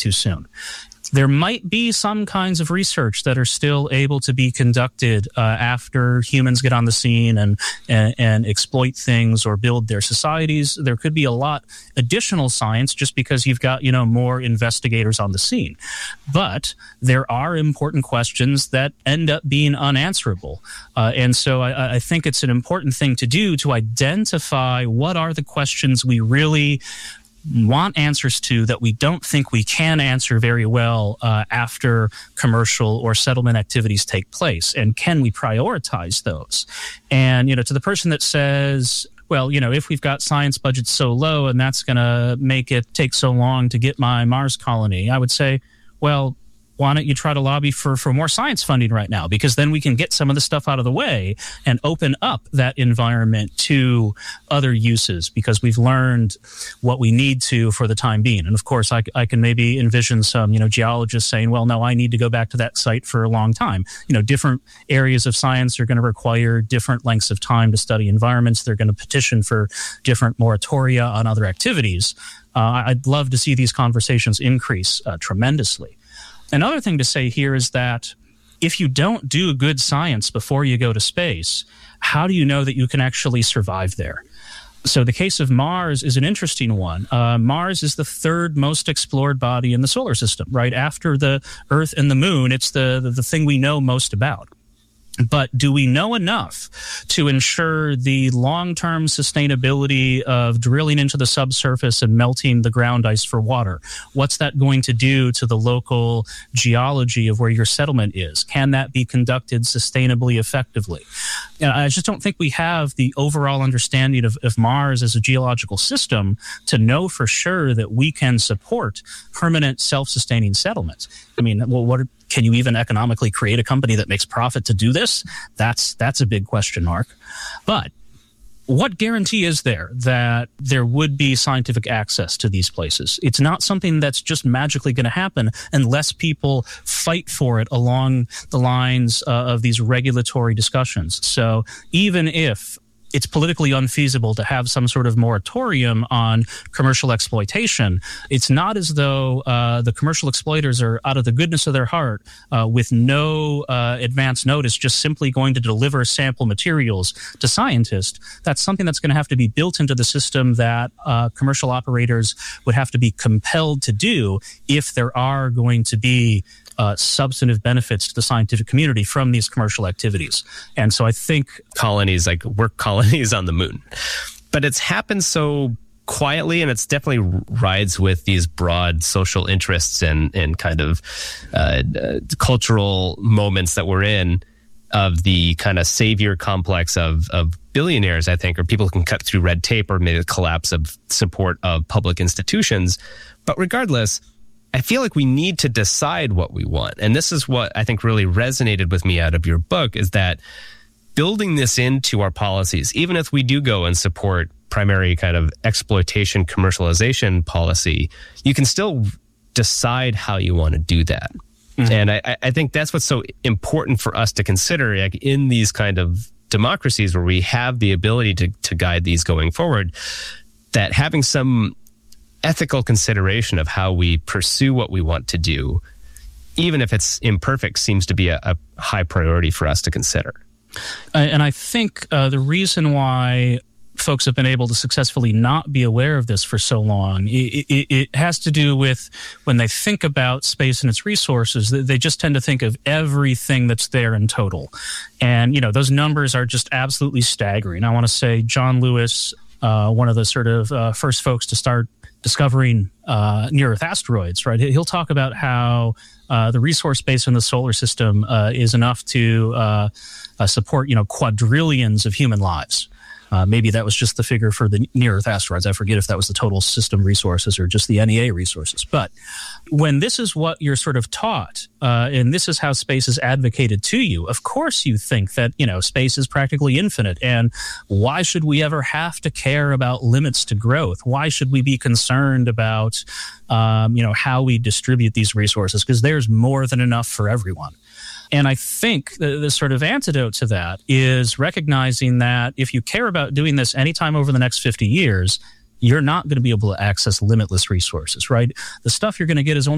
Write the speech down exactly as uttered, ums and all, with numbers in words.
too soon. There might be some kinds of research that are still able to be conducted uh, after humans get on the scene and, and and exploit things or build their societies. There could be a lot additional science just because you've got, you know, more investigators on the scene. But there are important questions that end up being unanswerable. Uh, and so I, I think it's an important thing to do to identify what are the questions we really want answers to that we don't think we can answer very well uh, after commercial or settlement activities take place, and can we prioritize those? And, you know, to the person that says, well, you know, if we've got science budgets so low and that's going to make it take so long to get my Mars colony, I would say, well, why don't you try to lobby for, for more science funding right now? Because then we can get some of the stuff out of the way and open up that environment to other uses, because we've learned what we need to for the time being. And of course, I, I can maybe envision some, you know, geologists saying, well, no, I need to go back to that site for a long time. You know, different areas of science are going to require different lengths of time to study environments. They're going to petition for different moratoria on other activities. Uh, I'd love to see these conversations increase uh, tremendously. Another thing to say here is that if you don't do good science before you go to space, how do you know that you can actually survive there? So the case of Mars is an interesting one. Uh, Mars is the third most explored body in the solar system, right? After the Earth and the Moon, it's the, the, the thing we know most about. But do we know enough to ensure the long-term sustainability of drilling into the subsurface and melting the ground ice for water? What's that going to do to the local geology of where your settlement is? Can that be conducted sustainably, effectively? You know, I just don't think we have the overall understanding of, of Mars as a geological system to know for sure that we can support permanent self-sustaining settlements. I mean, well, what can you even economically create a company that makes profit to do this? That's that's a big question mark. But what guarantee is there that there would be scientific access to these places? It's not something that's just magically going to happen unless people fight for it along the lines uh, of these regulatory discussions. So even if it's politically unfeasible to have some sort of moratorium on commercial exploitation, it's not as though uh, the commercial exploiters are, out of the goodness of their heart, uh, with no uh, advance notice, just simply going to deliver sample materials to scientists. That's something that's going to have to be built into the system that uh, commercial operators would have to be compelled to do if there are going to be Uh, substantive benefits to the scientific community from these commercial activities. And so I think colonies, like work colonies on the moon. But it's happened so quietly, and it's definitely rides with these broad social interests and, and kind of uh, uh, cultural moments that we're in, of the kind of savior complex of, of billionaires, I think, or people who can cut through red tape, or maybe the collapse of support of public institutions. But regardless, I feel like we need to decide what we want. And this is what I think really resonated with me out of your book, is that building this into our policies, even if we do go and support primary kind of exploitation, commercialization policy, you can still decide how you want to do that. Mm-hmm. And I, I think that's what's so important for us to consider, like in these kind of democracies where we have the ability to, to guide these going forward, that having some ethical consideration of how we pursue what we want to do, even if it's imperfect, seems to be a, a high priority for us to consider. And I think uh, the reason why folks have been able to successfully not be aware of this for so long, it, it, it has to do with when they think about space and its resources, they just tend to think of everything that's there in total. And, you know, those numbers are just absolutely staggering. I want to say John Lewis, uh, one of the sort of uh, first folks to start discovering uh, near-Earth asteroids, right? He'll talk about how uh, the resource base in the solar system uh, is enough to uh, uh, support, you know, quadrillions of human lives. Uh, maybe that was just the figure for the near-Earth asteroids. I forget if that was the total system resources or just the N E A resources. But when this is what you're sort of taught, uh, and this is how space is advocated to you, of course you think that, you know, space is practically infinite. And why should we ever have to care about limits to growth? Why should we be concerned about, um, you know, how we distribute these resources? Because there's more than enough for everyone. And I think the, the sort of antidote to that is recognizing that if you care about doing this anytime over the next fifty years, you're not going to be able to access limitless resources, right? The stuff you're going to get is only